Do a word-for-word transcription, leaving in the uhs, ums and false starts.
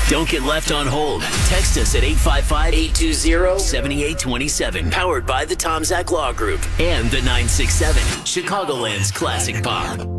Don't get left on hold. Text us at eight five five, eight two zero, seven eight two seven. Powered by the Tom Zach Law Group and the nine six seven, Chicagoland's Classic Pop.